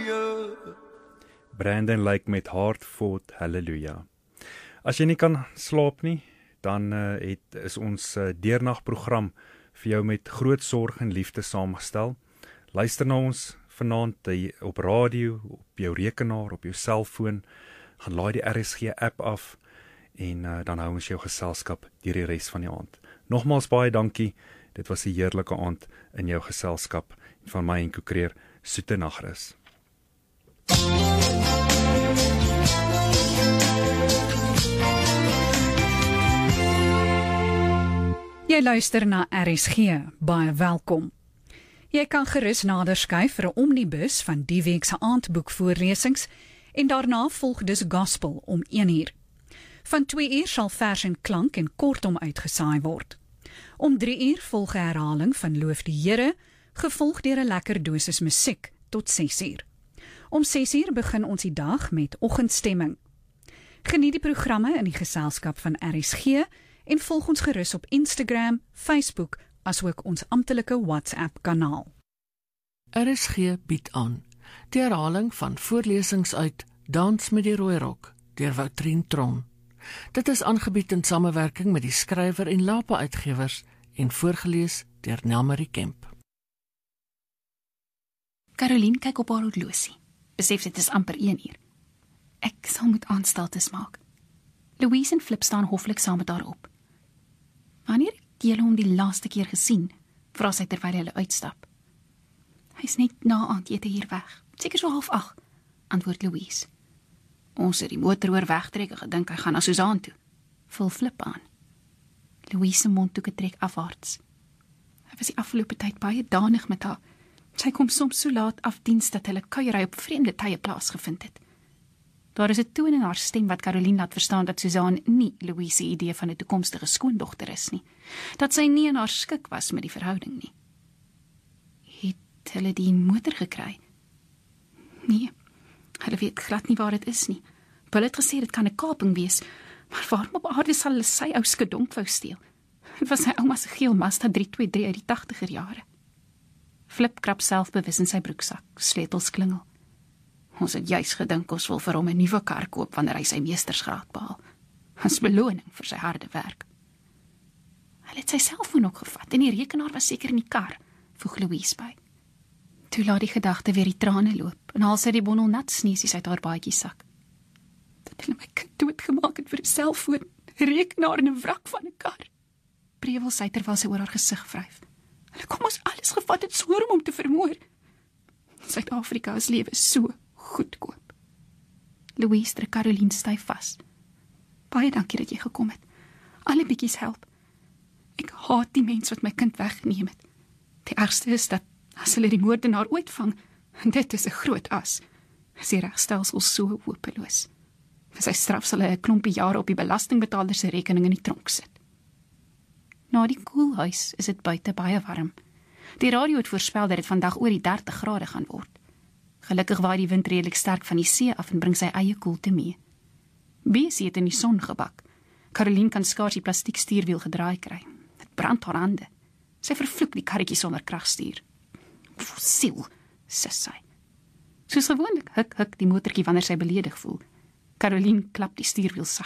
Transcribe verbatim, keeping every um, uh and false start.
Brandon Lake met Hard Fought Hallelujah. As jy nie kan slaap nie, dan uh, het, is ons uh, deernagprogram vir jou met groot sorg en liefde saamgestel. Luister na ons vanaand op radio, op jou rekenaar, op jou selfoon, gaan laai die R S G app af en uh, dan hou ons jou geselskap deur die res van die aand. Nogmaals baie dankie, dit was 'n heerlike aand in jou geselskap van my en Kokreer, soete nagrus. Jy luister na R S G, baie welkom. Jy kan gerus nader skuif vir 'n omnibus van die week se aandboekvoorlesings en daarna volg dus gospel om een uur. Van twee uur sal vers en klank en kortom uitgesaai word. Om drie uur volg 'n herhaling van Loof die Here, gevolg deur 'n lekker dosis musiek tot ses uur. Om ses uur begin ons die dag met oggendstemming. Geniet die programme in die geselskap van R S G en volg ons gerus op Instagram, Facebook, asook ons amptelike WhatsApp-kanaal. R S G bied aan die herhaling van voorlesings uit Dans met die Rooi Rok deur Woutrien Tron. Dit is aangebied in samewerking met die skrywer en Lapa Uitgewers en voorgelees deur Nelmarie Kemp. Caroline kyk op haar horlosie. Besef dit is amper een uur. Ek sal moet aanstaltes maak. Louise en Flip staan hoflik saam met haar op. Wanneer het julle hom die laaste keer gesien? Vra sy terwyl hulle uitstap. Hy is net na aandete hier weg. Seker so half ag, antwoord Louise. Ons het die motor oor wegtrek en gedink hy gaan na Suzaan toe. Vul Flip aan. Louise se monddoeke trek afwaarts. Hy was die afgelope tyd baie danig met haar. Sy kom soms so laat af diens dat hulle kuiery op vreemde tye plaasgevind het. Daar is 'n toon in haar stem wat Caroline laat verstaan dat Suzaan nie Louise se idee van 'n toekomstige skoondogter is nie. Dat sy nie in haar skik was met die verhouding nie. Het hulle die motor gekry? Nee, hulle weet glad nie waar dit is nie. Hulle het gesê dit kan 'n kaping wees, maar waarom op aarde sal hulle sy ou skedonk wou steel? Dit was sy ouma se geel Mazda drie twee drie uit die tagtiger jare. Flip krap selfbewus in sy broeksak, sleutels klingel. Ons het juis gedink ons wil vir hom 'n nuwe kar koop wanneer hy sy meestersgraad behaal. As beloning vir sy harde werk. Hy het sy selfoon ook gevat en die rekenaar was seker in die kar, voeg Louise by. Toe laat die gedagte weer die trane loop en haal sy die bondel nat sneesies uit haar baadjiesak. Dat hulle my kind doodgemaak het vir 'n selfoon, 'n rekenaar en 'n wrak van 'n kar. Prewel sy terwyl sy oor haar gesig vryf. Hulle kom ons alles gevat het soor om hom te vermoor. Suid-Afrika se lewe is so goedkoop. Louise druk Caroline styf vas. Baie dankie dat jy gekom het. Alle bietjies help. Ek haat die mens wat my kind weggeneem het. Die ergste is dat as hulle die moordenaar ooit vang, en dit is 'n groot as, is die regstelsel so hopeloos. Vir sy straf sal hy 'n klompie jare op die belastingbetaler se rekening in die tronk sit. Na die koelhuis is dit buite baie warm. Die radio het voorspel dat dit vandag oor die dertig grade gaan word. Gelukkig waai die wind redelik sterk van die see af en bring sy eie koelte mee. Besie het in die son gebak. Caroline kan skaars die plastiek stuurwiel gedraai kry. Dit brand haar hande. Sy vervloek die karretjie sonder kragstuur. Fossiel, sis sy. Soos gewoonlik huk huk die motortjie wanneer sy beledig voel. Caroline klap die stuurwiel sag